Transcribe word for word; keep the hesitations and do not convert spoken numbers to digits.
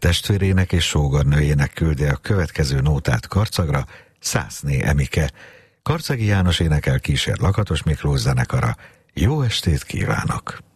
testvérének és sógornőjének küldi a következő nótát Karcagra Szászné Emike. Karcagi János énekel kísér Lakatos Miklós zenekara. Jó estét kívánok!